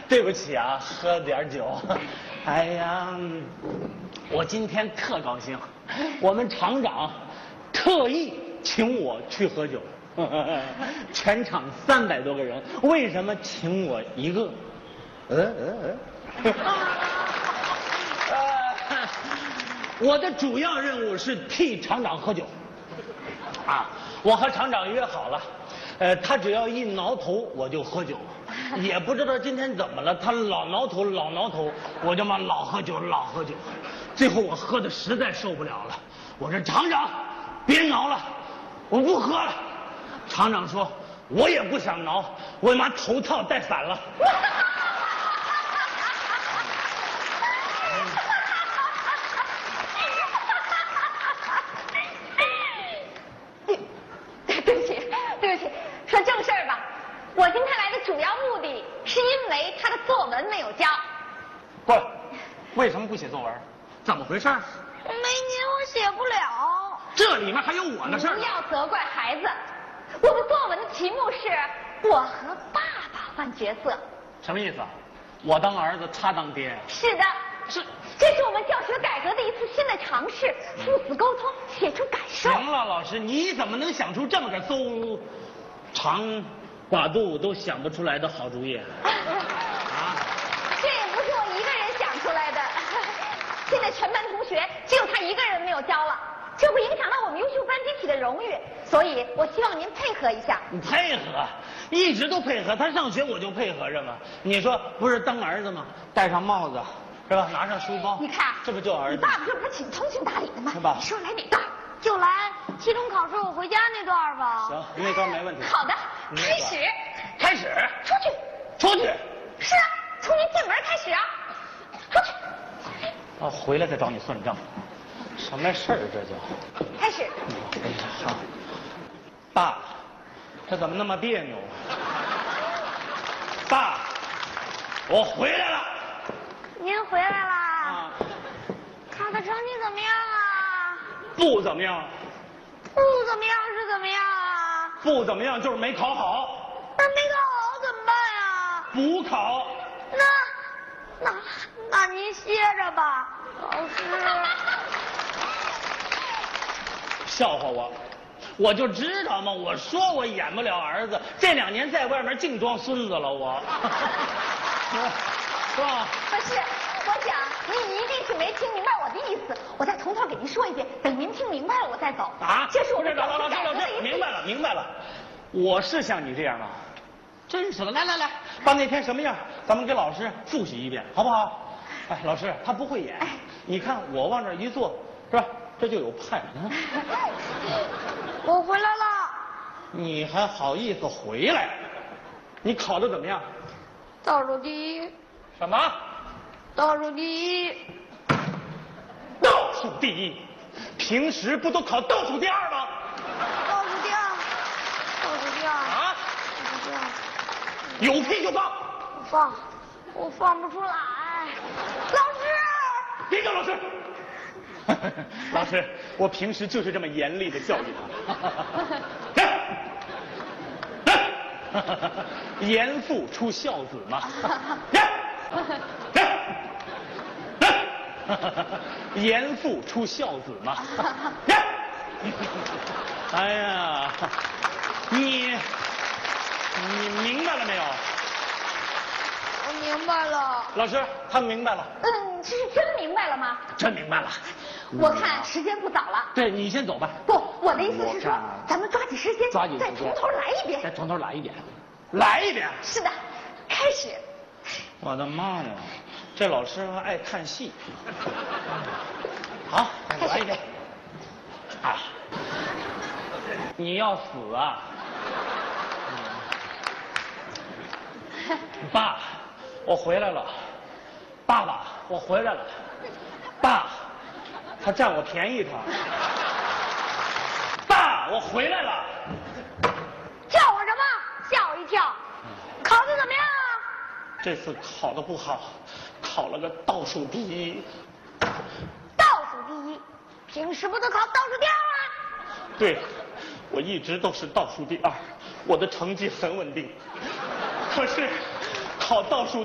对不起啊，喝点酒。哎呀，我今天特高兴，我们厂长特意请我去喝酒，全场300多个人，为什么请我一个？我的主要任务是替厂长喝酒。啊，我和厂长约好了，他只要一挠头我就喝酒，也不知道今天怎么了，他老挠头，我就嘛老喝酒。最后我喝的实在受不了了，我说厂长，别挠了，我不喝了。厂长说，我也不想挠，我妈头套戴反了。 说正事儿吧，我今天来的主要目的是因为他的作文没有交。 不，为什么不写作文？怎么回事？ 没您我写不了。 这里面还有我的事儿。 不要责怪孩子，我的作文的题目是我和爸爸换角色。 什么意思啊？我当儿子，他当爹？ 是的，这是我们教学改革的一次新的尝试，父子沟通，写出感受。 行了，老师，你怎么能想出这么个长寡肚都想不出来的好主意啊？ 这也不是我一个人想出来的，现在全班同学只有他一个人没有交了，这会影响到我们优秀班集体的荣誉，所以我希望您配合一下。 你配合，一直都配合，他上学我就配合着嘛。你说不是当儿子吗？戴上帽子是吧？拿上书包， 你看这不就儿子？ 你爸爸这不是挺通情达理的吗？ 是吧？ 你说来哪段？就来期中考试我回家那段吧。 行，那段没问题。 好的，开始。出去。是啊，从您进门开始啊。出去。 啊，回来再找你算账。什么事儿这就？ 开始。 好。爸，这怎么那么别扭？爸，我回来了。 您回来啦？ 啊。 考的成绩怎么样啊？ 不怎么样。 不怎么样是怎么样啊？ 不怎么样就是没考好。 那没考好怎么办呀？ 补考。 那您歇着吧，老师。 笑话我就知道嘛，我说我演不了儿子，这2年在外面净装孙子了我。是吧？ 不是，我想您一定是没听明白我的意思，我再从头给您说一遍，等您听明白了我再走。 啊， 这是我们老师，明白了，我是像你这样吗？真是的，来，把那天什么样，咱们给老师复习一遍，好不好？哎，老师他不会演，你看我往这一坐，是吧？这就有派。 我回来了。 你还好意思回来？你考得怎么样？ 倒数第一。 什么？ 倒数第一。 倒数第一？平时不都考倒数第2吗？ 倒数第2。 啊？有屁就放。 我放不出来。老师。 别叫老师。老师，我平时就是这么严厉的教育他。严父出孝子嘛。严父出孝子嘛。哎呀，你明白了没有？ 我明白了。 老师，他明白了。 这是真明白了吗？ 真明白了。 我看时间不早了。 对，你先走吧。 不，我的意思是说，咱们抓紧时间，再从头来一遍。 再从头来一遍。来一遍。 是的，开始。 我的妈呀，这老师还爱看戏。好，来一遍。啊，你要死啊！爸，我回来了。爸爸，我回来了。爸，他占我便宜他。爸，我回来了。 叫我什么？吓我一跳。考得怎么样啊？ 这次考得不好，考了个倒数第一。 倒数第一？平时不都考倒数第2吗？ 对，我一直都是倒数第2，我的成绩很稳定。可是考倒数